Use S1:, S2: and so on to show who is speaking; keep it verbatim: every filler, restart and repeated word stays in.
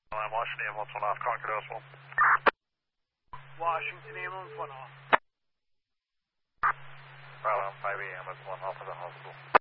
S1: I'm Washington ambulance one off, Concord Oswald.
S2: Washington ambulance one off.
S1: Bravo, five A M, it's one off of the hospital.